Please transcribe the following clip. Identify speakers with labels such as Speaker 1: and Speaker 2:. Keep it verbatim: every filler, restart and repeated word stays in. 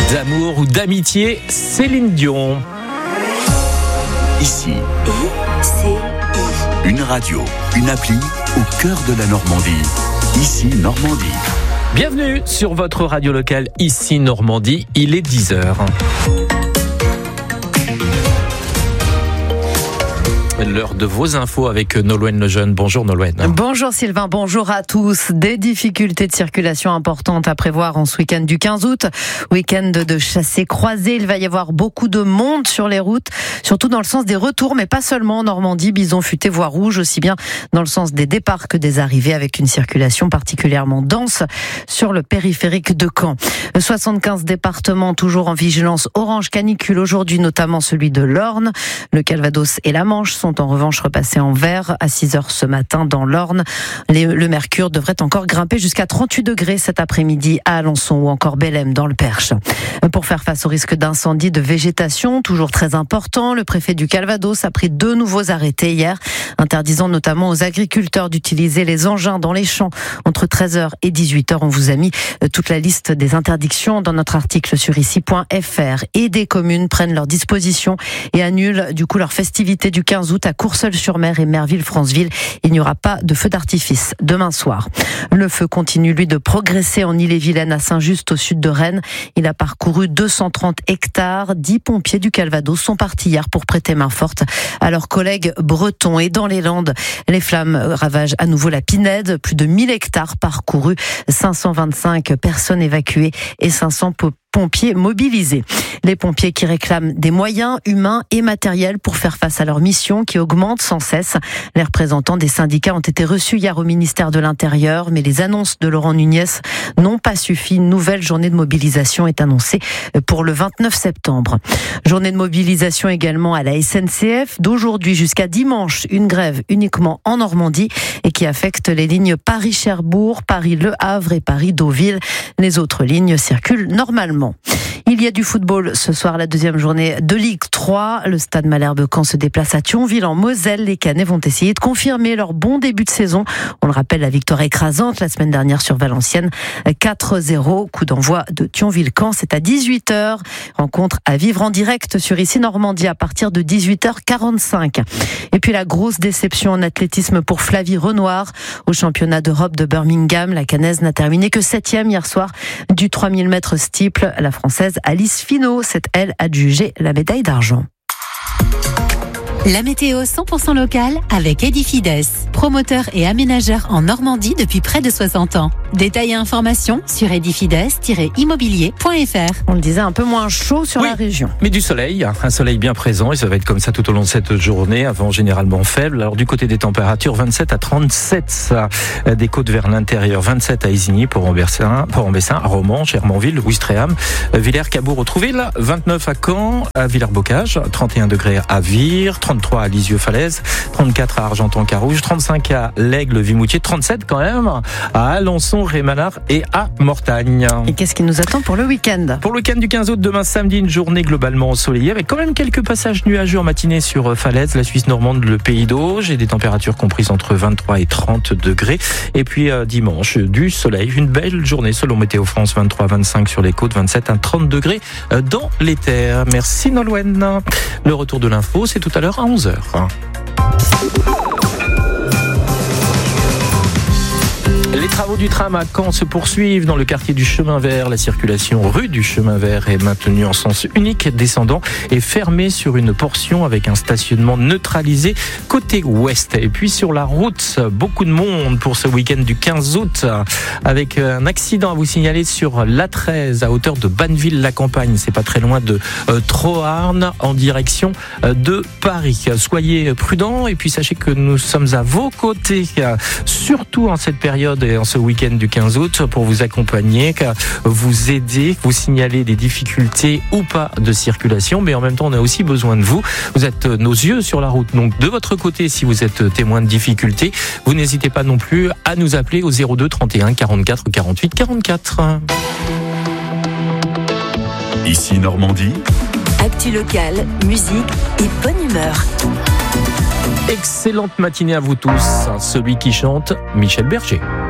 Speaker 1: D'amour ou d'amitié, Céline Dion.
Speaker 2: Ici,
Speaker 3: I C I.
Speaker 2: une radio, une appli au cœur de la Normandie. Ici, Normandie.
Speaker 1: Bienvenue sur votre radio locale, ici Normandie, il est dix heures. L'heure de vos infos avec Nolwenn Lejeune. Bonjour Nolwenn.
Speaker 4: Bonjour Sylvain, bonjour à tous. Des difficultés de circulation importantes à prévoir en ce week-end du quinze août. Week-end de chassés-croisés. Il va y avoir beaucoup de monde sur les routes, surtout dans le sens des retours, mais pas seulement en Normandie. Bison futé, voie rouge, aussi bien dans le sens des départs que des arrivées, avec une circulation particulièrement dense sur le périphérique de Caen. soixante-quinze départements toujours en vigilance orange canicule aujourd'hui, notamment celui de l'Orne. Le Calvados et la Manche sont en revanche repassés en vert à six heures ce matin dans l'Orne. Les, le mercure devrait encore grimper jusqu'à trente-huit degrés cet après-midi à Alençon ou encore Bellem dans le Perche. Pour faire face au risque d'incendie de végétation, toujours très important, le préfet du Calvados a pris deux nouveaux arrêtés hier, interdisant notamment aux agriculteurs d'utiliser les engins dans les champs entre treize heures et dix-huit heures. On vous a mis toute la liste des interdictions dans notre article sur ici point f r. Et des communes prennent leurs dispositions et annulent du coup leur festivité du quinze août à Courseulles-sur-Mer et Merville-Franceville. Il n'y aura pas de feu d'artifice demain soir. Le feu continue, lui, de progresser en Ille-et-Vilaine à Saint-Just, au sud de Rennes. Il a parcouru deux cent trente hectares. Dix pompiers du Calvados sont partis hier pour prêter main forte à leurs collègues bretons. Et dans les Landes, les flammes ravagent à nouveau la Pinède. Plus de mille hectares parcourus, cinq cent vingt-cinq personnes évacuées et cinq cents pompiers mobilisés. Les pompiers qui réclament des moyens humains et matériels pour faire face à leur mission qui augmente sans cesse. Les représentants des syndicats ont été reçus hier au ministère de l'Intérieur, mais les annonces de Laurent Nunez n'ont pas suffi. Une nouvelle journée de mobilisation est annoncée pour le vingt-neuf septembre. Journée de mobilisation également à la S N C F. D'aujourd'hui jusqu'à dimanche, une grève uniquement en Normandie et qui affecte les lignes Paris-Cherbourg, Paris-Le Havre et Paris-Deauville. Les autres lignes circulent normalement. Il y a du football ce soir, la deuxième journée de Ligue trois. Le stade Malherbe-Caen se déplace à Thionville en Moselle. Les Canets vont essayer de confirmer leur bon début de saison. On le rappelle, la victoire écrasante la semaine dernière sur Valenciennes, quatre zéro. Coup d'envoi de Thionville-Caen, c'est à dix-huit heures. Rencontre à vivre en direct sur ici Normandie à partir de dix-huit heures quarante-cinq. Et puis la grosse déception en athlétisme pour Flavie Renoir. Au championnat d'Europe de Birmingham, la Canaise n'a terminé que septième hier soir du trois mille mètres steeple. La Française Alice Finot, c'est elle adjugée la médaille d'argent.
Speaker 5: La météo cent pour cent locale avec Edifides, promoteur et aménageur en Normandie depuis près de soixante ans. Détails et informations sur edifides tiret immobilier point f r.
Speaker 4: On le disait, un peu moins chaud sur
Speaker 1: oui,
Speaker 4: la région.
Speaker 1: Mais du soleil, un soleil bien présent, et ça va être comme ça tout au long de cette journée, avant généralement faible. Alors du côté des températures, vingt-sept à trente-sept, ça, des côtes vers l'intérieur, vingt-sept à Isigny, Port-en-Bessin, Port-en-Bessin, à Romans, Chermanville, Ouistreham, Villers-Cabourg, Trouville, vingt-neuf à Caen, à Villers-Bocage, trente et un degrés à Vire, trente-trois à Lisieux-Falaise, trente-quatre à Argenton-Carouge, trente-cinq à l'Aigle-Vimoutier, trente-sept quand même à Alençon, Rémalard et à Mortagne.
Speaker 4: Et qu'est-ce qui nous attend pour le week-end ?
Speaker 1: Pour le week-end du quinze août, demain samedi, une journée globalement ensoleillée avec quand même quelques passages nuageux en matinée sur Falaise, la Suisse normande, le Pays d'Auge, et des températures comprises entre vingt-trois et trente degrés. Et puis euh, dimanche, du soleil, une belle journée selon Météo France, vingt-trois à vingt-cinq sur les côtes, vingt-sept à trente degrés dans les terres. Merci Nolwenn. Le retour de l'info, c'est tout à l'heure à onze heures. Les travaux du tram à Caen se poursuivent dans le quartier du Chemin Vert. La circulation rue du Chemin Vert est maintenue en sens unique descendant et fermée sur une portion avec un stationnement neutralisé côté ouest. Et puis sur la route, beaucoup de monde pour ce week-end du quinze août avec un accident à vous signaler sur l'A treize à hauteur de Banneville-la-Campagne. C'est pas très loin de euh, Troarn en direction euh, de Paris. Soyez prudents et puis sachez que nous sommes à vos côtés, euh, surtout en cette période et en ce week-end du quinze août, pour vous accompagner, vous aider, vous signaler des difficultés ou pas de circulation, mais en même temps on a aussi besoin de vous. Vous êtes nos yeux sur la route, donc de votre côté, si vous êtes témoin de difficultés, vous n'hésitez pas non plus à nous appeler au zéro deux trente et un quarante-quatre quarante-huit quarante-quatre.
Speaker 2: Ici Normandie.
Speaker 3: Actu locale, musique et bonne humeur.
Speaker 1: Excellente matinée à vous tous. Celui qui chante, Michel Berger.